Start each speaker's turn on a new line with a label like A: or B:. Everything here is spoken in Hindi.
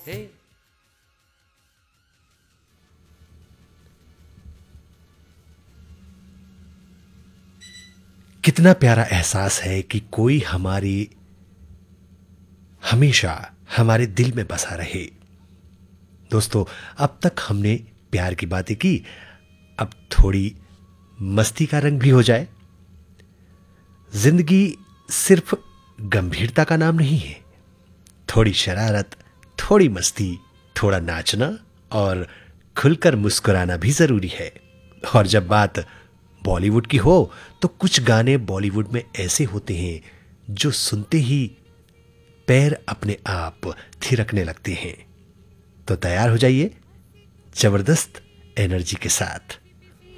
A: हे कितना प्यारा एहसास है कि कोई हमेशा हमारे दिल में बसा रहे। दोस्तों, अब तक हमने प्यार की बातें की, अब थोड़ी मस्ती का रंग भी हो जाए। जिंदगी सिर्फ गंभीरता का नाम नहीं है। थोड़ी शरारत, थोड़ी मस्ती, थोड़ा नाचना और खुलकर मुस्कुराना भी जरूरी है। और जब बात बॉलीवुड की हो तो कुछ गाने बॉलीवुड में ऐसे होते हैं जो सुनते ही पैर अपने आप थिरकने लगते हैं। तो तैयार हो जाइए जबरदस्त एनर्जी के साथ।